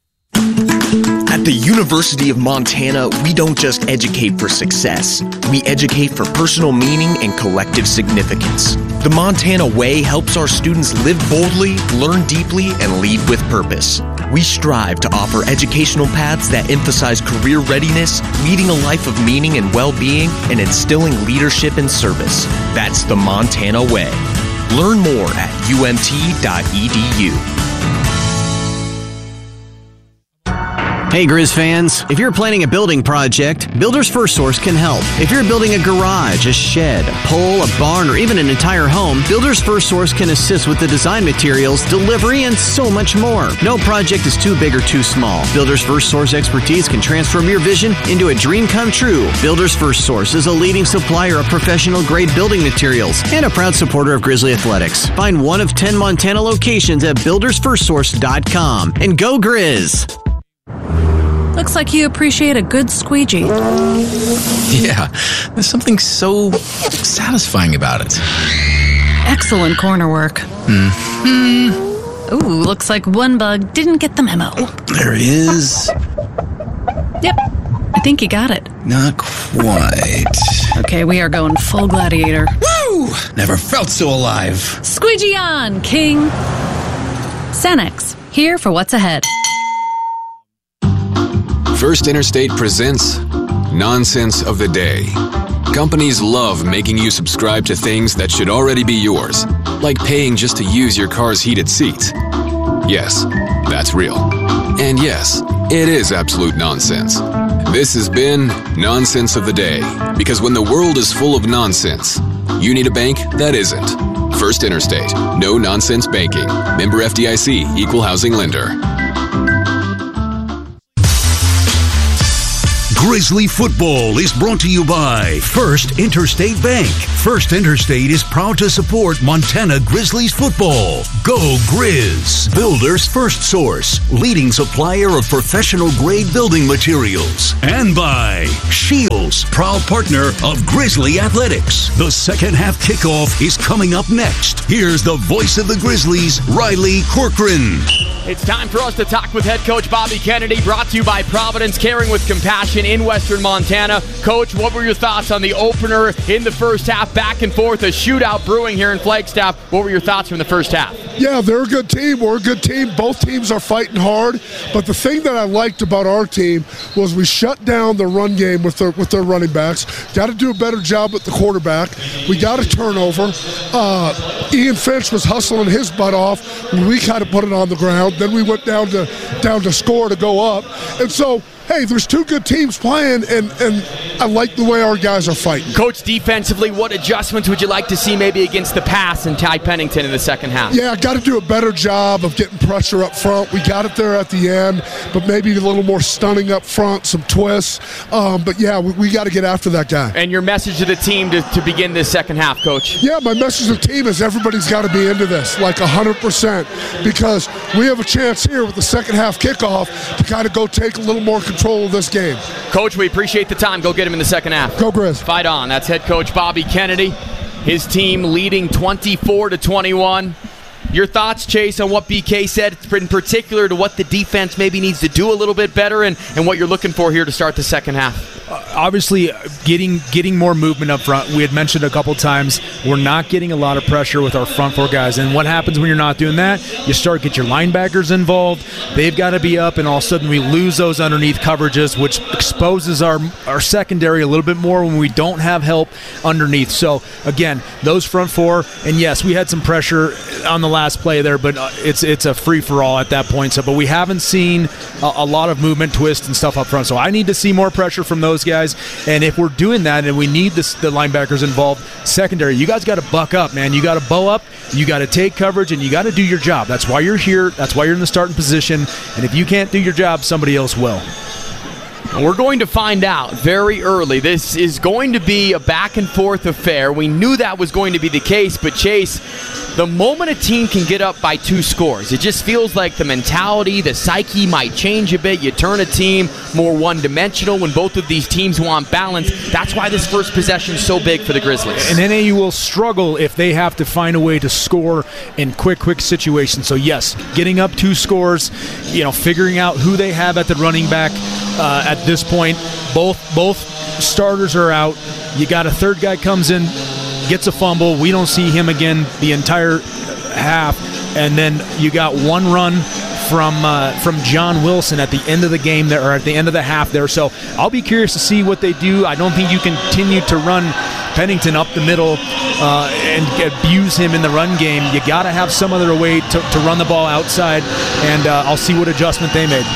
At the University of Montana, we don't just educate for success. We educate for personal meaning and collective significance. The Montana Way helps our students live boldly, learn deeply, and lead with purpose. We strive to offer educational paths that emphasize career readiness, leading a life of meaning and well-being, and instilling leadership and service. That's the Montana Way. Learn more at U M T dot E D U. Hey Grizz fans, if you're planning a building project, Builders First Source can help. If you're building a garage, a shed, a pole, a barn, or even an entire home, Builders First Source can assist with the design materials, delivery, and so much more. No project is too big or too small. Builders First Source expertise can transform your vision into a dream come true. Builders First Source is a leading supplier of professional-grade building materials and a proud supporter of Grizzly Athletics. Find one of ten Montana locations at builders first source dot com. And go Grizz! Looks like you appreciate a good squeegee. Yeah, there's something so satisfying about it. Excellent corner work. Hmm. Ooh, looks like one bug didn't get the memo. There is. Yep, I think you got it. Not quite. Okay, we are going full gladiator. Woo! Never felt so alive. Squeegee on, King. Cenex, here for what's ahead. First Interstate presents Nonsense of the Day. Companies love making you subscribe to things that should already be yours, like paying just to use your car's heated seats. Yes, that's real. And yes, it is absolute nonsense. This has been Nonsense of the Day, because when the world is full of nonsense, you need a bank that isn't. First Interstate. No nonsense banking. Member F D I C. Equal housing lender. Grizzly Football is brought to you by First Interstate Bank. First Interstate is proud to support Montana Grizzlies football. Go Grizz! Builders First Source, leading supplier of professional-grade building materials. And by Shields, proud partner of Grizzly Athletics. The second half kickoff is coming up next. Here's the voice of the Grizzlies, Riley Corcoran. It's time for us to talk with head coach Bobby Kennedy, brought to you by Providence Caring with Compassion in Western Montana. Coach, what were your thoughts on the opener in the first half? Back and forth, a shootout brewing here in Flagstaff. What were your thoughts from the first half? Yeah, they're a good team. We're a good team. Both teams are fighting hard. But the thing that I liked about our team was we shut down the run game with their with their running backs. Got to do a better job with the quarterback. We got a turnover. Uh, Ian Finch was hustling his butt off. We kind of put it on the ground. Then we went down to down to score to go up. And so, hey, there's two good teams playing, and, and I like the way our guys are fighting. Coach, defensively, what adjustments would you like to see maybe against the pass and Ty Pennington in the second half? Yeah, got to do a better job of getting pressure up front. We got it there at the end, but maybe a little more stunning up front, some twists. Um, but, yeah, we, we got to get after that guy. And your message to the team to, to begin this second half, Coach? Yeah, my message to the team is everybody's got to be into this, like one hundred percent, because we have a chance here with the second half kickoff to kind of go take a little more control of this game. Coach, we appreciate the time. Go get him in the second half. Go Grizz. Fight on. That's head coach Bobby Kennedy. His team leading twenty-four to twenty-one. Your thoughts, Chase, on what B K said, in particular to what the defense maybe needs to do a little bit better and, and what you're looking for here to start the second half? Uh, obviously, getting getting more movement up front. We had mentioned a couple times we're not getting a lot of pressure with our front four guys. And what happens when you're not doing that? You start to get your linebackers involved. They've got to be up, and all of a sudden we lose those underneath coverages, which exposes our, our secondary a little bit more when we don't have help underneath. So, again, those front four, and yes, we had some pressure on the last play there, but it's it's a free-for-all at that point. So, but we haven't seen a, a lot of movement, twist, and stuff up front. So I need to see more pressure from those guys. And if we're doing that and we need this, the linebackers involved, secondary, you guys got to buck up, man. You got to bow up. You got to take coverage, and you got to do your job. That's why you're here. That's why you're in the starting position. And if you can't do your job, somebody else will. We're going to find out very early. This is going to be a back-and-forth affair. We knew that was going to be the case, but Chase, the moment a team can get up by two scores, it just feels like the mentality, the psyche might change a bit. You turn a team more one-dimensional when both of these teams want balance. That's why this first possession is so big for the Grizzlies. And N A U will struggle if they have to find a way to score in quick, quick situations. So, yes, getting up two scores, you know, figuring out who they have at the running back uh, at this point. Both both starters are out. You got a third guy comes in, gets a fumble. We don't see him again the entire half. And then you got one run from uh, from John Wilson at the end of the game there, or at the end of the half there. So I'll be curious to see what they do. I don't think you continue to run Pennington up the middle uh, and abuse him in the run game. You got to have some other way to, to run the ball outside, and uh, I'll see what adjustment they made.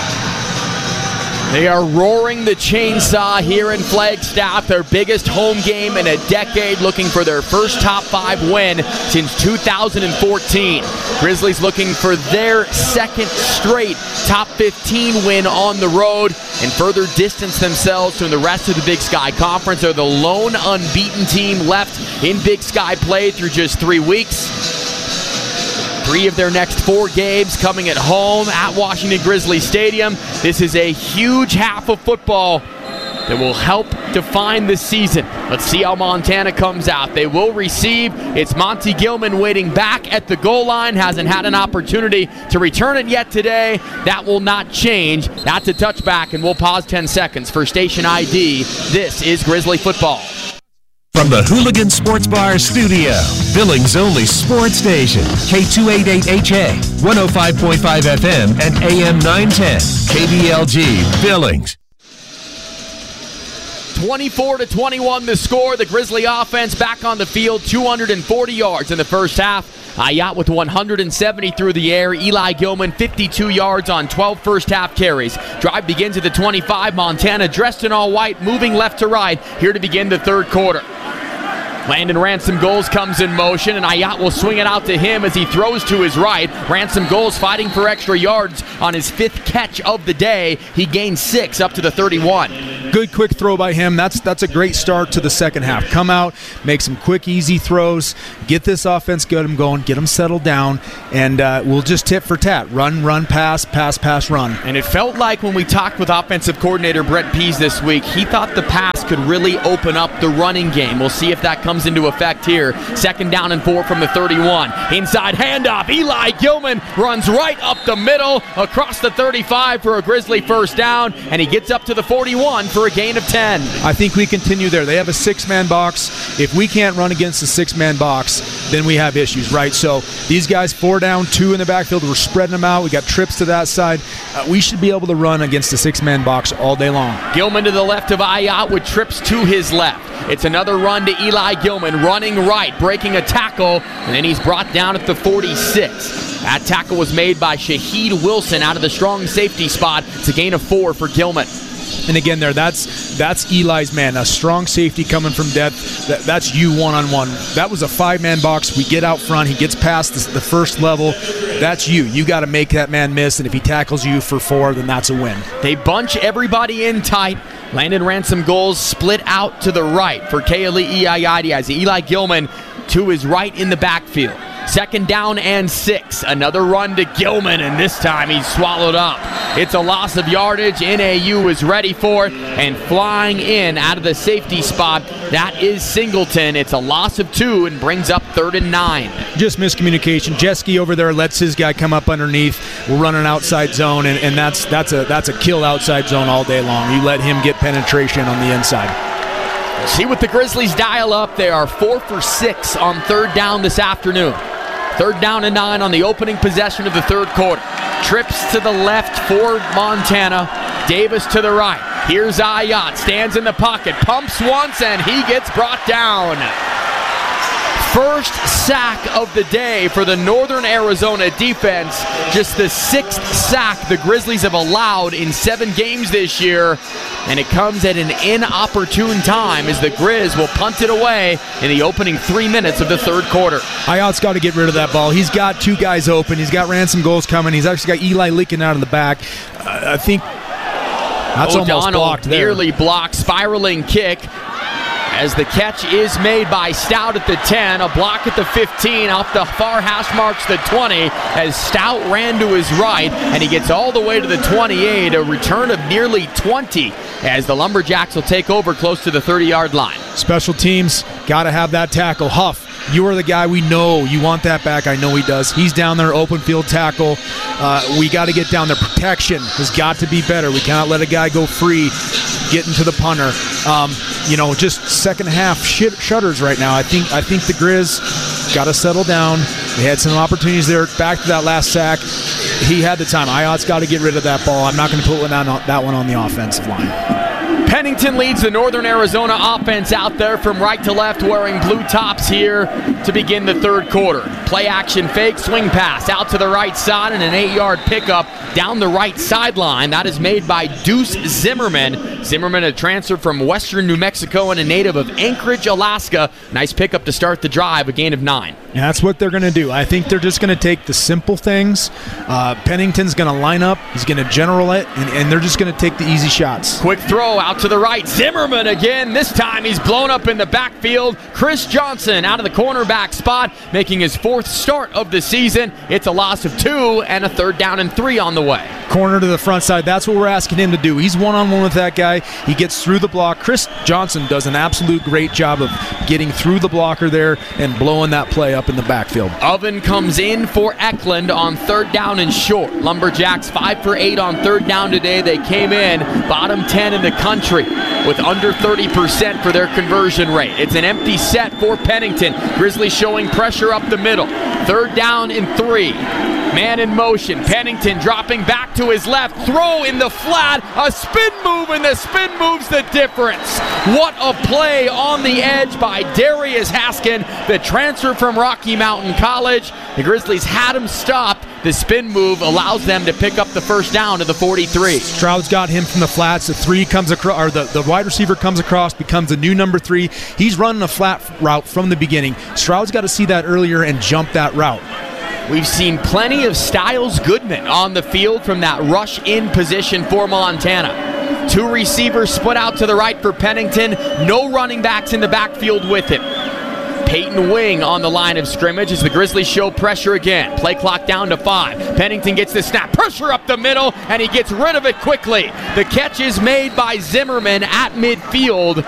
They are roaring the chainsaw here in Flagstaff, their biggest home game in a decade, looking for their first top five win since two thousand fourteen. Grizzlies looking for their second straight top fifteen win on the road and further distance themselves from the rest of the Big Sky Conference. They're the lone unbeaten team left in Big Sky play through just three weeks. Three of their next four games coming at home at Washington Grizzly Stadium. This is a huge half of football that will help define the season. Let's see how Montana comes out. They will receive. It's Monty Gilman waiting back at the goal line. Hasn't had an opportunity to return it yet today. That will not change. That's a touchback, and we'll pause ten seconds for station I D. This is Grizzly football. From the Hooligan Sports Bar studio, Billings' only sports station, K two eighty-eight H A, one oh five point five F M, and A M nine ten, K B L G, Billings. twenty-four to twenty-one the score. The Grizzly offense back on the field, two hundred forty yards in the first half. Ayat with one hundred seventy through the air. Eli Gilman, fifty-two yards on twelve first half carries. Drive begins at the twenty-five. Montana dressed in all white, moving left to right, here to begin the third quarter. Landon Ransom Goals comes in motion, and Ayat will swing it out to him as he throws to his right. Ransom Goals fighting for extra yards on his fifth catch of the day. He gains six up to the thirty-one. Good quick throw by him. That's that's a great start to the second half. Come out, make some quick, easy throws, get this offense, get them going, get them settled down, and uh, we'll just tit for tat. Run, run, pass, pass, pass, run. And it felt like when we talked with offensive coordinator Brett Pease this week, he thought the pass could really open up the running game. We'll see if that comes into effect here. Second down and four from the thirty-one. Inside handoff. Eli Gilman runs right up the middle across the thirty-five for a Grizzly first down, and he gets up to the forty-one for a gain of ten. I think we continue there. They have a six-man box. If we can't run against a six-man box, then we have issues, right? So these guys, four down, two in the backfield, we're spreading them out. We got trips to that side. Uh, we should be able to run against a six-man box all day long. Gilman to the left of Ayat with trips to his left. It's another run to Eli Gilman, running right, breaking a tackle, and then he's brought down at the forty-six. That tackle was made by Shaheed Wilson out of the strong safety spot. It's a gain of four for Gilman. And again there, that's that's Eli's man, a strong safety coming from depth. That, that's you one-on-one. That was a five-man box. We get out front. He gets past the, the first level. That's you. You got to make that man miss, and if he tackles you for four, then that's a win. They bunch everybody in tight. Landon Ransom Goals split out to the right for Keali Iayadi as Eli Gilman to his right in the backfield. Second down and six. Another run to Gilman, and this time he's swallowed up. It's a loss of yardage. N A U is ready for it, and flying in out of the safety spot, that is Singleton. It's a loss of two and brings up third and nine. Just miscommunication. Jeske over there lets his guy come up underneath. We're running outside zone, and, and that's that's a that's a kill outside zone all day long. You let him get penetration on the inside. See what the Grizzlies dial up. They are four for six on third down this afternoon. Third down and nine on the opening possession of the third quarter. Trips to the left for Montana. Davis to the right. Here's Ayat. Stands in the pocket. Pumps once, and he gets brought down. First sack of the day for the Northern Arizona defense. Just the sixth sack the Grizzlies have allowed in seven games this year. And it comes at an inopportune time as the Grizz will punt it away in the opening three minutes of the third quarter. Ayat's got to get rid of that ball. He's got two guys open. He's got Ransom Goals coming. He's actually got Eli leaking out of the back. Uh, I think that's O'Donnell almost blocked there. Nearly blocked, spiraling kick. As the catch is made by Stout at the ten, a block at the fifteen, off the far hash marks the twenty, as Stout ran to his right, and he gets all the way to the twenty-eight, a return of nearly twenty, as the Lumberjacks will take over close to the thirty-yard line. Special teams, got to have that tackle. Huff, you are the guy. We know you want that back. I know he does. He's down there, open field tackle. Uh, we got to get down there. Protection has got to be better. We cannot let a guy go free, getting to the punter. Um, you know, just second half shit shutters right now. I think I think the Grizz got to settle down. They had some opportunities there. Back to that last sack. He had the time. Ayat's got to get rid of that ball. I'm not going to put one on, that one on the offensive line. Pennington leads the Northern Arizona offense out there from right to left, wearing blue tops here to begin the third quarter. Play action fake, swing pass out to the right side, and an eight-yard pickup down the right sideline. That is made by Deuce Zimmerman. Zimmerman, a transfer from Western New Mexico and a native of Anchorage, Alaska. Nice pickup to start the drive, a gain of nine. And that's what they're going to do. I think they're just going to take the simple things. Uh, Pennington's going to line up. He's going to general it, and, and they're just going to take the easy shots. Quick throw out to the the right. Zimmerman again. This time he's blown up in the backfield. Chris Johnson out of the cornerback spot, making his fourth start of the season. It's a loss of two and a third down and three on the way. Corner to the front side. That's what we're asking him to do. He's one-on-one with that guy. He gets through the block. Chris Johnson does an absolute great job of getting through the blocker there and blowing that play up in the backfield. Oven comes in for Eklund on third down and short. Lumberjacks five for eight on third down today. They came in bottom ten in the country with under thirty percent for their conversion rate. It's an empty set for Pennington. Grizzlies showing pressure up the middle. Third down and three. Man in motion. Pennington dropping back to his left. Throw in the flat. A spin move, and the spin move's the difference. What a play on the edge by Darius Haskin, the transfer from Rocky Mountain College. The Grizzlies had him stopped. The spin move allows them to pick up the first down to the forty-three. Stroud's got him from the flats. The three comes across, or the, the wide receiver comes across, becomes a new number three. He's running a flat route from the beginning. Stroud's got to see that earlier and jump that route. We've seen plenty of Styles Goodman on the field from that rush-in position for Montana. Two receivers split out to the right for Pennington. No running backs in the backfield with him. Peyton Wing on the line of scrimmage as the Grizzlies show pressure again. Play clock down to five. Pennington gets the snap. Pressure up the middle, and he gets rid of it quickly. The catch is made by Zimmerman at midfield.